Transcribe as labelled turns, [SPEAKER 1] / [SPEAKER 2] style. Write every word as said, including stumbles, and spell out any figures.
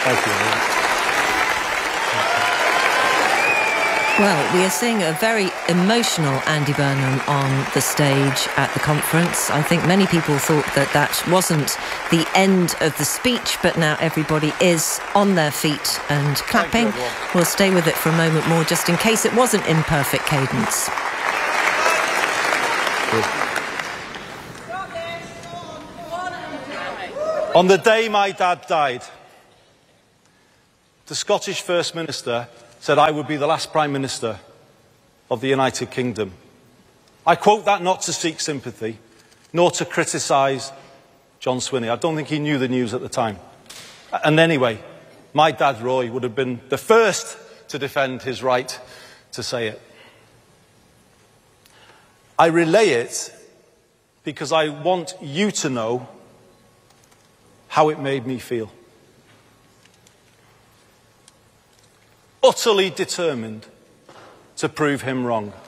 [SPEAKER 1] Thank you.
[SPEAKER 2] Well, we are seeing a very emotional Andy Burnham on the stage at the conference. I think many people thought that that wasn't the end of the speech, but now everybody is on their feet and clapping. We'll stay with it for a moment more, just in case it wasn't in perfect cadence.
[SPEAKER 1] On the day my dad died, the Scottish First Minister said I would be the last Prime Minister of the United Kingdom. I quote that not to seek sympathy, nor to criticise John Swinney. I don't think he knew the news at the time. And anyway, my dad, Roy, would have been the first to defend his right to say it. I relay it because I want you to know how it made me feel. Utterly determined to prove him wrong.